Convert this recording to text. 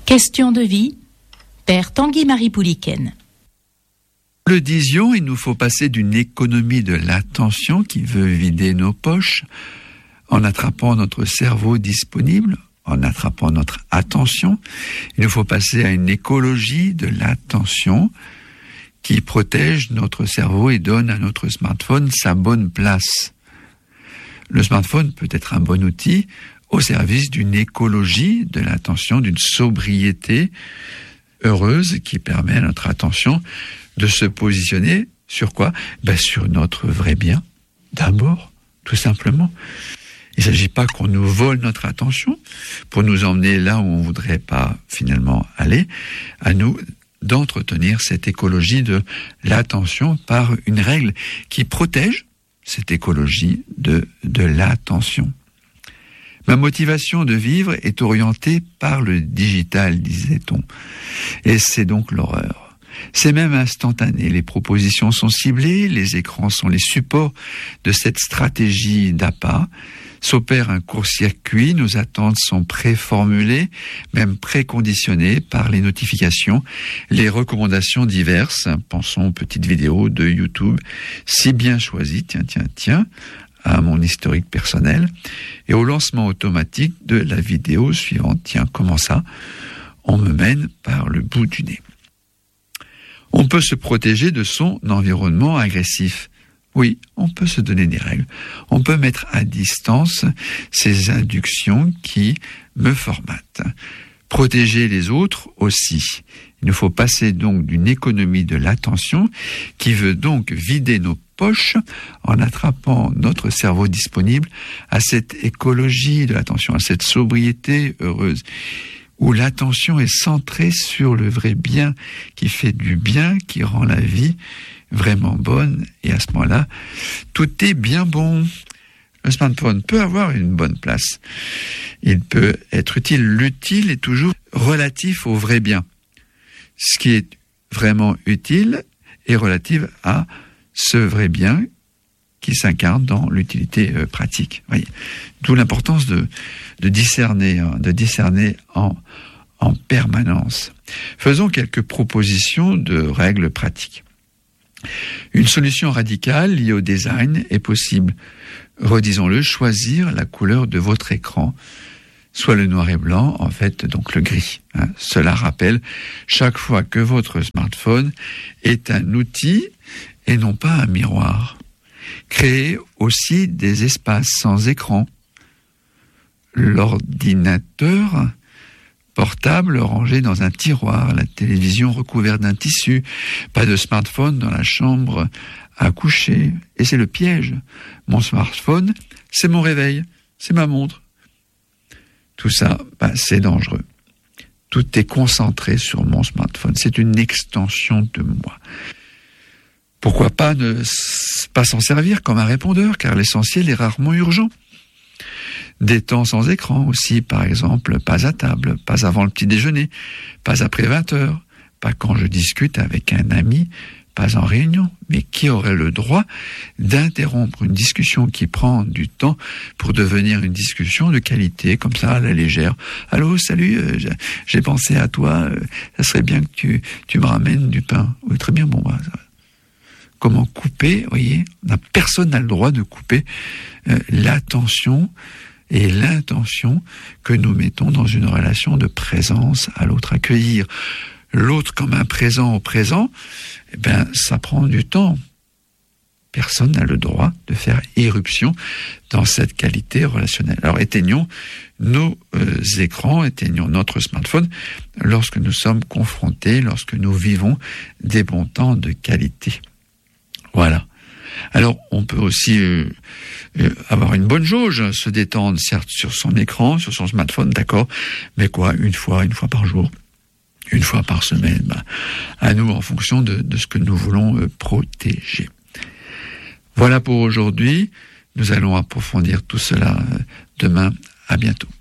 Question de vie, Père Tanguy-Marie Pouliken. Nous le disions, il nous faut passer d'une économie de l'attention qui veut vider nos poches en attrapant notre cerveau disponible, en attrapant notre attention. Il nous faut passer à une écologie de l'attention qui protège notre cerveau et donne à notre smartphone sa bonne place. Le smartphone peut être un bon outil au service d'une écologie de l'attention, d'une sobriété heureuse qui permet à notre attention de se positionner sur quoi ? Sur notre vrai bien, d'abord, tout simplement. Il ne s'agit pas qu'on nous vole notre attention pour nous emmener là où on ne voudrait pas finalement aller, à nous d'entretenir cette écologie de l'attention par une règle qui protège cette écologie de l'attention. Ma motivation de vivre est orientée par le digital, disait-on. Et c'est donc l'horreur. C'est même instantané. Les propositions sont ciblées, les écrans sont les supports de cette stratégie d'appât. S'opère un court-circuit, nos attentes sont préformulées, même préconditionnées par les notifications, les recommandations diverses. Pensons aux petites vidéos de YouTube, si bien choisies, tiens, à mon historique personnel, et au lancement automatique de la vidéo suivante. Tiens, comment ça ? On me mène par le bout du nez. On peut se protéger de son environnement agressif. Oui, on peut se donner des règles. On peut mettre à distance ces inductions qui me formatent. Protéger les autres aussi. Il nous faut passer donc d'une économie de l'attention qui veut donc vider nos poches en attrapant notre cerveau disponible à cette écologie de l'attention, à cette sobriété heureuse, où l'attention est centrée sur le vrai bien, qui fait du bien, qui rend la vie vraiment bonne, et à ce moment-là, tout est bien bon. Le smartphone peut avoir une bonne place. Il peut être utile. L'utile est toujours relatif au vrai bien. Ce qui est vraiment utile est relatif à ce vrai bien qui s'incarne dans l'utilité pratique. Voyez. D'où l'importance de discerner en permanence. Faisons quelques propositions de règles pratiques. Une solution radicale liée au design est possible. Redisons-le, choisir la couleur de votre écran, soit le noir et blanc, en fait, donc le gris. Cela rappelle chaque fois que votre smartphone est un outil et non pas un miroir. Créez aussi des espaces sans écran. L'ordinateur portable rangé dans un tiroir, la télévision recouverte d'un tissu, pas de smartphone dans la chambre à coucher. Et c'est le piège. Mon smartphone, c'est mon réveil, c'est ma montre. Tout ça, c'est dangereux. Tout est concentré sur mon smartphone. C'est une extension de moi. Pourquoi pas ne pas s'en servir comme un répondeur, car l'essentiel est rarement urgent. Des temps sans écran aussi, par exemple, pas à table, pas avant le petit déjeuner, pas après 20 heures, pas quand je discute avec un ami, pas en réunion. Mais qui aurait le droit d'interrompre une discussion qui prend du temps pour devenir une discussion de qualité, comme ça, à la légère. Allô, salut, j'ai pensé à toi, ça serait bien que tu me ramènes du pain. Oui, très bien, bon, comment couper, voyez, personne n'a le droit de couper l'attention et l'intention que nous mettons dans une relation de présence à l'autre. Accueillir l'autre comme un présent au présent, ça prend du temps. Personne n'a le droit de faire irruption dans cette qualité relationnelle. Alors éteignons nos écrans, éteignons notre smartphone lorsque nous sommes confrontés, lorsque nous vivons des bons temps de qualité. Voilà. Alors, on peut aussi avoir une bonne jauge, se détendre, certes, sur son écran, sur son smartphone, d'accord, mais une fois par jour, une fois par semaine, à nous, en fonction de ce que nous voulons protéger. Voilà pour aujourd'hui. Nous allons approfondir tout cela demain. À bientôt.